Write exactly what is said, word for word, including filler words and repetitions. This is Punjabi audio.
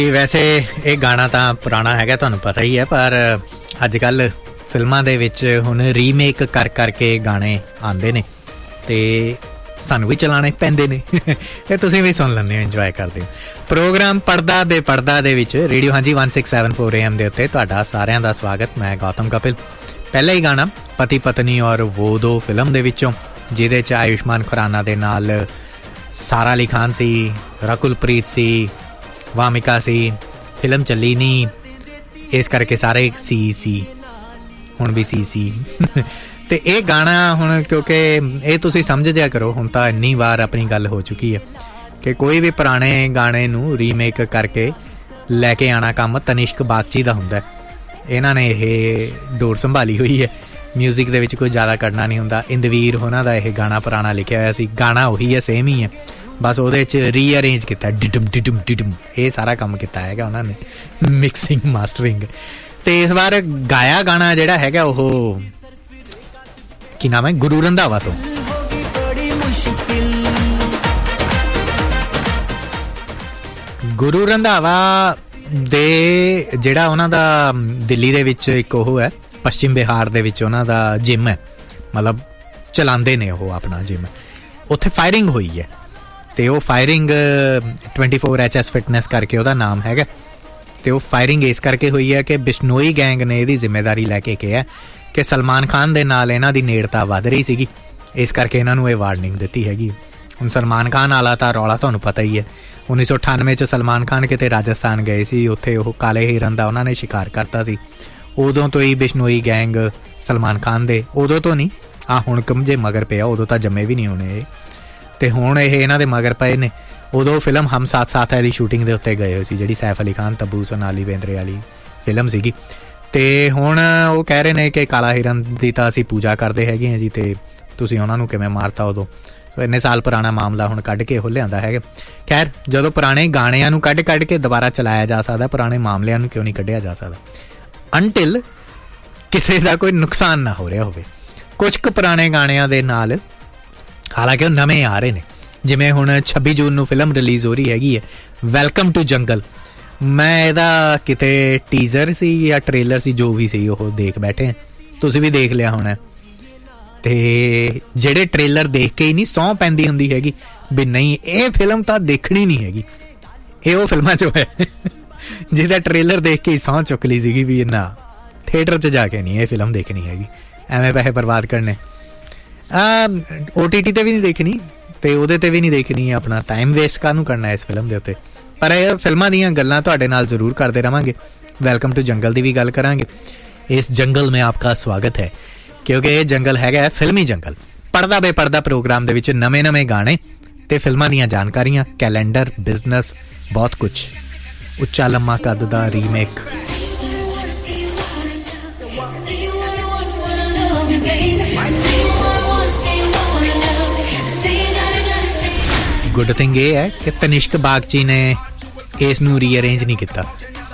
ਵੈਸੇ ਇਹ ਗਾਣਾ ਤਾਂ ਪੁਰਾਣਾ ਹੈਗਾ, ਤੁਹਾਨੂੰ ਪਤਾ ਹੀ ਹੈ, ਪਰ ਅੱਜ ਕੱਲ੍ਹ ਫਿਲਮਾਂ ਦੇ ਵਿੱਚ ਹੁਣ ਰੀਮੇਕ ਕਰ ਕਰਕੇ ਗਾਣੇ ਆਉਂਦੇ ਨੇ ਅਤੇ ਸਾਨੂੰ ਵੀ ਚਲਾਉਣੇ ਪੈਂਦੇ ਨੇ ਅਤੇ ਤੁਸੀਂ ਵੀ ਸੁਣ ਲੈਂਦੇ ਹੋ, ਇੰਜੋਏ ਕਰਦੇ ਹੋ। ਪ੍ਰੋਗਰਾਮ ਪੜ੍ਹਦਾ ਬੇਪੜ੍ਹਦਾ ਦੇ ਵਿੱਚ ਰੇਡੀਓ ਹਾਂਜੀ one six seven four A M ਦੇ ਉੱਤੇ ਤੁਹਾਡਾ ਸਾਰਿਆਂ ਦਾ ਸਵਾਗਤ। ਮੈਂ ਗੌਤਮ ਕਪਿਲ। ਪਹਿਲਾ ਹੀ ਗਾਣਾ ਪਤੀ ਪਤਨੀ ਔਰ ਵੋ ਦੋ ਫਿਲਮ ਦੇ ਵਿੱਚੋਂ, ਜਿਹਦੇ 'ਚ ਆਯੁਸ਼ਮਾਨ ਖੁਰਾਨਾ ਦੇ ਨਾਲ ਸਾਰਾ ਅਲੀ ਖਾਨ ਸੀ, ਰਕੁਲ ਪ੍ਰੀਤ ਸੀ, ਵਾਮਿਕਾ ਸੀ। ਫਿਲਮ ਚੱਲੀ ਨਹੀਂ, ਇਸ ਕਰਕੇ ਸਾਰੇ ਸੀ ਸੀ ਹੁਣ ਵੀ ਸੀ ਸੀ ਅਤੇ ਇਹ ਗਾਣਾ ਹੁਣ, ਕਿਉਂਕਿ ਇਹ ਤੁਸੀਂ ਸਮਝ ਜਿਆ ਕਰੋ, ਹੁਣ ਤਾਂ ਇੰਨੀ ਵਾਰ ਆਪਣੀ ਗੱਲ ਹੋ ਚੁੱਕੀ ਹੈ ਕਿ ਕੋਈ ਵੀ ਪੁਰਾਣੇ ਗਾਣੇ ਨੂੰ ਰੀਮੇਕ ਕਰਕੇ ਲੈ ਕੇ ਆਉਣਾ ਕੰਮ ਤਨਿਸ਼ਕ ਬਾਗਚੀ ਦਾ ਹੁੰਦਾ। ਇਹਨਾਂ ਨੇ ਇਹ ਡੋਰ ਸੰਭਾਲੀ ਹੋਈ ਹੈ। ਮਿਊਜ਼ਿਕ ਦੇ ਵਿੱਚ ਕੋਈ ਜ਼ਿਆਦਾ ਕਰਨਾ ਨਹੀਂ ਹੁੰਦਾ। ਇੰਦਵੀਰ ਉਹਨਾਂ ਦਾ ਇਹ ਗਾਣਾ ਪੁਰਾਣਾ ਲਿਖਿਆ ਹੋਇਆ ਸੀ, ਗਾਣਾ ਉਹੀ ਹੈ, ਸੇਮ ਹੀ ਹੈ, ਬਸ ਉਹਦੇ 'ਚ ਰੀਅਰੇਂਜ ਕੀਤਾ, ਡਿਡਮ ਡਿਡਮ ਡਿਡਮ, ਇਹ ਸਾਰਾ ਕੰਮ ਕੀਤਾ ਹੈਗਾ ਉਹਨਾਂ ਨੇ, ਮਿਕਸਿੰਗ ਮਾਸਟਰਿੰਗ। ਅਤੇ ਇਸ ਵਾਰ ਗਾਇਆ ਗਾਣਾ ਜਿਹੜਾ ਹੈਗਾ ਉਹ ਕੀ ਨਾਮ ਹੈ, ਗੁਰੂ ਰੰਧਾਵਾ ਤੋਂ। ਗੁਰੂ ਰੰਧਾਵਾ ਦੇ ਜਿਹੜਾ ਉਹਨਾਂ ਦਾ ਦਿੱਲੀ ਦੇ ਵਿੱਚ ਇੱਕ ਉਹ ਹੈ, ਪੱਛਮ ਬਿਹਾਰ ਦੇ ਵਿੱਚ ਉਹਨਾਂ ਦਾ ਜਿੰਮ ਹੈ, ਮਤਲਬ ਚਲਾਉਂਦੇ ਨੇ ਉਹ ਆਪਣਾ ਜਿੰਮ, ਉੱਥੇ ਫਾਇਰਿੰਗ ਹੋਈ ਹੈ ਅਤੇ ਉਹ firing twenty four H S fitness ਕਰਕੇ ਉਹਦਾ ਨਾਮ ਹੈਗਾ। ਅਤੇ ਉਹ ਫਾਇਰਿੰਗ ਇਸ ਕਰਕੇ ਹੋਈ ਹੈ ਕਿ ਬਿਸ਼ਨੋਈ ਗੈਂਗ ਨੇ ਇਹਦੀ ਜ਼ਿੰਮੇਵਾਰੀ ਲੈ ਕੇ ਕਿਹਾ ਕਿ ਸਲਮਾਨ ਖਾਨ ਦੇ ਨਾਲ ਇਹਨਾਂ ਦੀ ਨੇੜਤਾ ਵੱਧ ਰਹੀ ਸੀਗੀ, ਇਸ ਕਰਕੇ ਇਹਨਾਂ ਨੂੰ ਇਹ ਵਾਰਨਿੰਗ ਦਿੱਤੀ ਹੈਗੀ। ਹੁਣ ਸਲਮਾਨ ਖਾਨ ਵਾਲਾ ਤਾਂ ਰੌਲਾ ਤੁਹਾਨੂੰ ਪਤਾ ਹੀ ਹੈ। ਉੱਨੀ ਸੌ ਅਠਾਨਵੇਂ 'ਚ ਸਲਮਾਨ ਖਾਨ ਕਿਤੇ ਰਾਜਸਥਾਨ ਗਏ ਸੀ, ਉੱਥੇ ਉਹ ਕਾਲੇ ਹਿਰਨ ਦਾ ਉਹਨਾਂ ਨੇ ਸ਼ਿਕਾਰ ਕਰਤਾ ਸੀ। ਉਦੋਂ ਤੋਂ ਹੀ ਬਿਸ਼ਨੋਈ ਗੈਂਗ ਸਲਮਾਨ ਖਾਨ ਦੇ, ਉਦੋਂ ਤੋਂ ਨਹੀਂ, ਆਹ ਹੁਣ ਕਮ ਜੇ ਮਗਰ ਪਿਆ, ਉਦੋਂ ਤਾਂ ਜੰਮੇ ਵੀ ਨਹੀਂ ਹੋਣੇ ਇਹ, ਅਤੇ ਹੁਣ ਇਹ ਇਹਨਾਂ ਦੇ ਮਗਰ ਪਏ ਨੇ। ਉਦੋਂ ਫਿਲਮ ਹਮ ਸਾਥ ਸਾਥ ਹੈ ਦੀ ਸ਼ੂਟਿੰਗ ਦੇ ਉੱਤੇ ਗਏ ਹੋਏ ਸੀ, ਜਿਹੜੀ ਸੈਫ ਅਲੀ ਖਾਨ, ਤੱਬੂ, ਸੋਨਾਲੀ ਬੇਂਦਰੇ ਵਾਲੀ ਫਿਲਮ ਸੀਗੀ। ਅਤੇ ਹੁਣ ਉਹ ਕਹਿ ਰਹੇ ਨੇ ਕਿ ਕਾਲਾ ਹਿਰਨ ਦੀ ਤਾਂ ਅਸੀਂ ਪੂਜਾ ਕਰਦੇ ਹੈਗੇ ਹਾਂ ਜੀ, ਅਤੇ ਤੁਸੀਂ ਉਹਨਾਂ ਨੂੰ ਕਿਵੇਂ ਮਾਰਤਾ ਉਦੋਂ। ਸੋ ਇੰਨੇ ਸਾਲ ਪੁਰਾਣਾ ਮਾਮਲਾ ਹੁਣ ਕੱਢ ਕੇ ਉਹ ਲਿਆਂਦਾ ਹੈਗਾ। ਖੈਰ, ਜਦੋਂ ਪੁਰਾਣੇ ਗਾਣਿਆਂ ਨੂੰ ਕੱਢ ਕੱਢ ਕੇ ਦੁਬਾਰਾ ਚਲਾਇਆ ਜਾ ਸਕਦਾ, ਪੁਰਾਣੇ ਮਾਮਲਿਆਂ ਨੂੰ ਕਿਉਂ ਨਹੀਂ ਕੱਢਿਆ ਜਾ ਸਕਦਾ, ਅੰਟਿਲ ਕਿਸੇ ਦਾ ਕੋਈ ਨੁਕਸਾਨ ਨਾ ਹੋ ਰਿਹਾ ਹੋਵੇ। ਕੁਝ ਕੁ ਪੁਰਾਣੇ ਗਾਣਿਆਂ ਦੇ ਨਾਲ, ਹਾਲਾਂਕਿ ਉਹ ਨਵੇਂ ਆ ਰਹੇ ਨੇ, ਜਿਵੇਂ ਹੁਣ ਛੱਬੀ ਜੂਨ ਨੂੰ ਫਿਲਮ ਰਿਲੀਜ਼ ਹੋ ਰਹੀ ਹੈਗੀ ਹੈ ਵੈਲਕਮ ਟੂ ਜੰਗਲ। ਮੈਂ ਇਹਦਾ ਕਿਤੇ ਟੀਜ਼ਰ ਸੀ ਜਾਂ ਟ੍ਰੇਲਰ ਸੀ, ਜੋ ਵੀ ਸੀ, ਉਹ ਦੇਖ ਬੈਠੇ, ਤੁਸੀਂ ਵੀ ਦੇਖ ਲਿਆ ਹੋਣਾ। ਅਤੇ ਜਿਹੜੇ ਟ੍ਰੇਲਰ ਦੇਖ ਕੇ ਹੀ ਨਹੀਂ ਸਹੁੰ ਪੈਂਦੀ ਹੁੰਦੀ ਹੈਗੀ ਵੀ ਨਹੀਂ ਇਹ ਫਿਲਮ ਤਾਂ ਦੇਖਣੀ ਨਹੀਂ ਹੈਗੀ, ਇਹ ਉਹ ਫਿਲਮਾਂ 'ਚੋਂ ਹੈ ਜਿਹਦਾ ਟ੍ਰੇਲਰ ਦੇਖ ਕੇ ਹੀ ਸਹੁੰ ਚੁੱਕ ਲਈ ਸੀਗੀ ਵੀ ਨਾ, ਥੀਏਟਰ 'ਚ ਜਾ ਕੇ ਨਹੀਂ ਇਹ ਫਿਲਮ ਦੇਖਣੀ ਹੈਗੀ, ਐਵੇਂ ਪੈਸੇ ਬਰਬਾਦ ਕਰਨੇ, ਓ ਟੀ ਟੀ 'ਤੇ ਵੀ ਨਹੀਂ ਦੇਖਣੀ ਅਤੇ ਉਹਦੇ 'ਤੇ ਵੀ ਨਹੀਂ ਦੇਖਣੀ, ਆਪਣਾ ਟਾਈਮ ਵੇਸਟ ਕਾਹਨੂੰ ਕਰਨਾ ਇਸ ਫਿਲਮ ਦੇ ਉੱਤੇ। ਪਰ ਇਹ ਫਿਲਮਾਂ ਦੀਆਂ ਗੱਲਾਂ ਤੁਹਾਡੇ ਨਾਲ ਜ਼ਰੂਰ ਕਰਦੇ ਰਹਾਂਗੇ। ਵੈਲਕਮ ਟੂ ਜੰਗਲ ਦੀ ਵੀ ਗੱਲ ਕਰਾਂਗੇ। ਇਸ ਜੰਗਲ ਮੇਂ ਆਪਕਾ ਸਵਾਗਤ ਹੈ, ਕਿਉਂਕਿ ਇਹ ਜੰਗਲ ਹੈਗਾ ਫਿਲਮੀ ਜੰਗਲ। ਪੜ੍ਹਦਾ ਬੇਪੜ੍ਹਦਾ ਪ੍ਰੋਗਰਾਮ ਦੇ ਵਿੱਚ ਨਵੇਂ ਨਵੇਂ ਗਾਣੇ ਅਤੇ ਫਿਲਮਾਂ ਦੀਆਂ ਜਾਣਕਾਰੀਆਂ, ਕੈਲੰਡਰ, ਬਿਜ਼ਨਸ, ਬਹੁਤ ਕੁਛ। ਉੱਚਾ ਲੰਮਾ ਕੱਦ ਦਾ ਰੀਮੇਕ। ਗੁੱਡ ਥਿੰਗ ਇਹ ਹੈ ਕਿ ਤਨਿਸ਼ਕ ਬਾਗਚੀ ਨੇ ਇਸ ਨੂੰ ਰੀਅਰੇਂਜ ਨਹੀਂ ਕੀਤਾ,